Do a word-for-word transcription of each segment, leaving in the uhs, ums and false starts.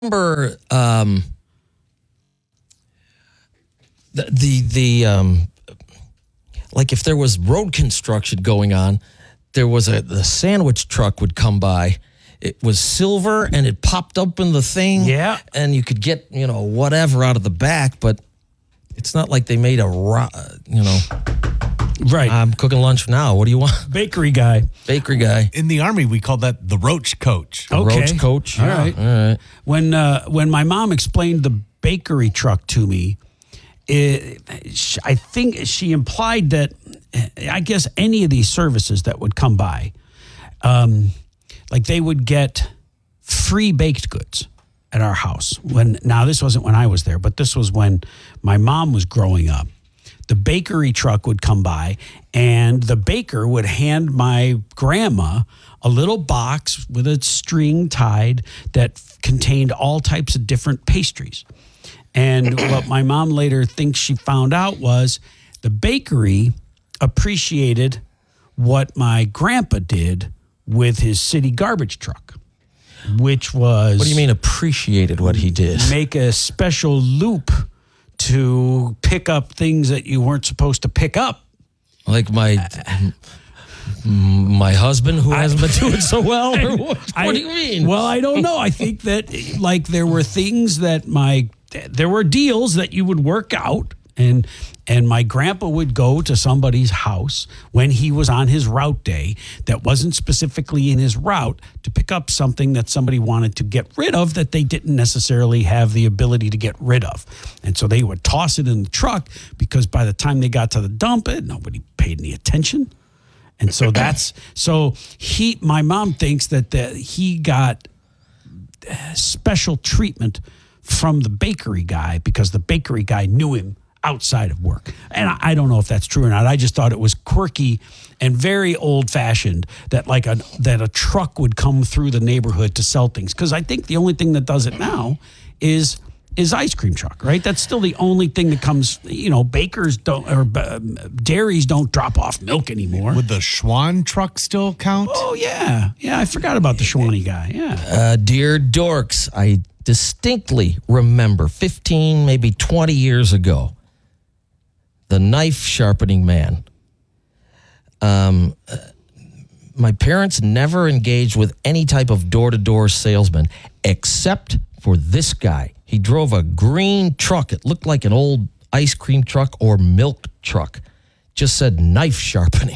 remember um, the the, the um, like if there was road construction going on, there was a the sandwich truck would come by. It was silver and it popped open the thing. Yeah. And you could get, you know, whatever out of the back, but it's not like they made a, ro- you know. Right. I'm cooking lunch now. What do you want? Bakery guy. Bakery guy. In the Army, we called that the roach coach. The Okay. Roach coach. All right. All right. When uh, when my mom explained the bakery truck to me, it, I think she implied that, I guess, any of these services that would come by, um, like they would get free baked goods at our house. When now this wasn't when I was there, but this was when my mom was growing up. The bakery truck would come by and the baker would hand my grandma a little box with a string tied that contained all types of different pastries. And what my mom later thinks she found out was the bakery appreciated what my grandpa did with his city garbage truck, which was... What do you mean appreciated what he did? Make a special loop to pick up things that you weren't supposed to pick up. Like my my husband who hasn't been doing so well? Or what, I, what do you mean? Well, I don't know. I think that like there were things that my... There were deals that you would work out. And and my grandpa would go to somebody's house when he was on his route day that wasn't specifically in his route to pick up something that somebody wanted to get rid of that they didn't necessarily have the ability to get rid of. And so they would toss it in the truck because by the time they got to the dump, it nobody paid any attention. And so that's so he my mom thinks that the, he got special treatment from the bakery guy because the bakery guy knew him outside of work. And I, I don't know if that's true or not. I just thought it was quirky and very old fashioned that like a that a truck would come through the neighborhood to sell things. Because I think the only thing that does it now is is ice cream truck, right? That's still the only thing that comes, you know, bakers don't or uh, dairies don't drop off milk anymore. Would the Schwan truck still count? Oh yeah. Yeah, I forgot about the Schwani guy. Yeah. Uh, dear dorks, I distinctly remember fifteen, maybe twenty years ago, the knife sharpening man. Um, uh, my parents never engaged with any type of door-to-door salesman except for this guy. He drove a green truck. It looked like an old ice cream truck or milk truck. Just said knife sharpening.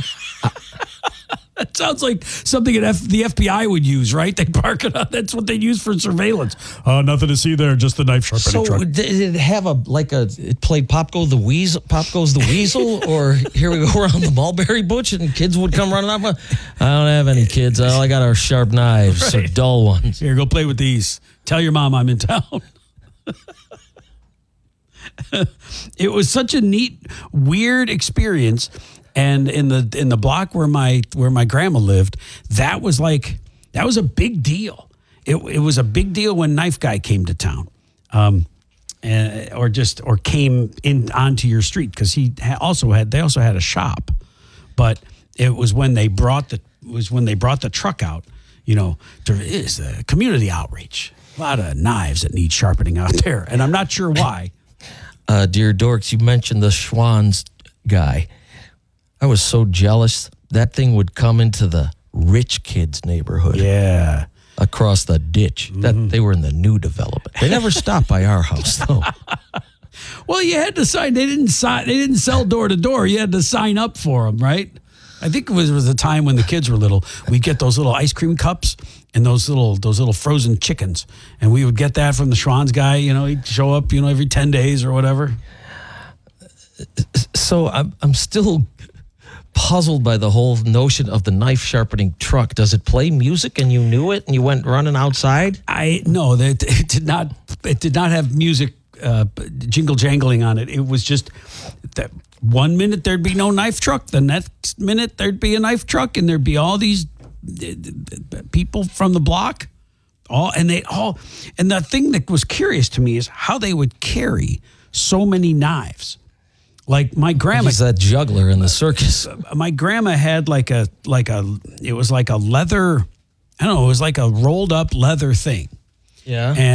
That sounds like something that F- the F B I would use, right? They park it on. That's what they use for surveillance. Uh, nothing to see there, just the knife sharpening So truck. did it have a like a it played Pop Go the Weasel, Pop Goes the Weasel, or here we go around the mulberry bush and kids would come running up. I don't have any kids. All I got are sharp knives, Right. so dull ones. Here, go play with these. Tell your mom I'm in town. It was such a neat, weird experience. And in the in the block where my where my grandma lived, that was like that was a big deal. It it was a big deal when Knife Guy came to town, um, and, or just or came in onto your street because he ha- also had they also had a shop, but it was when they brought the was when they brought the truck out. You know, there is a community outreach. A lot of knives that need sharpening out there, and I'm not sure why. Uh, dear dorks, you mentioned the Schwann's guy. I was so jealous. That thing would come into the rich kids' neighborhood. Yeah. Across the ditch. That they were in the new development. They never stopped by our house though. Well, you had to sign. They didn't sign. They didn't sell door to door. You had to sign up for them, right? I think it was, was a time when the kids were little. We'd get those little ice cream cups and those little those little frozen chickens, and we would get that from the Schwann's guy. You know, he'd show up, you know, every ten days or whatever. So I'm I'm still puzzled by the whole notion of the knife sharpening truck. Does it play music and you knew it and you went running outside? I no, that it did not. It did not have music, uh, jingle jangling on it. It was just that one minute there'd be no knife truck, the next minute there'd be a knife truck, and there'd be all these people from the block, all and they all. And the thing that was curious to me is how they would carry so many knives. Like my grandma, He's that juggler in the circus. my grandma had like a like a it was like a leather, I don't know, it was like a rolled up leather thing. Yeah. And